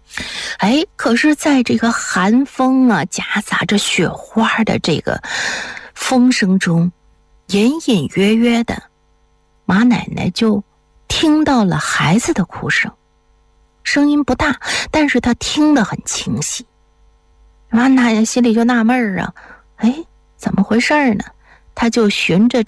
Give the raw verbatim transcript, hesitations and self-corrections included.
哎，可是在这个寒风啊夹杂着雪花的这个风声中，隐隐约约的马奶奶就听到了孩子的哭声，声音不大，但是她听得很清晰。马奶奶心里就纳闷儿啊，哎，怎么回事呢？她就循着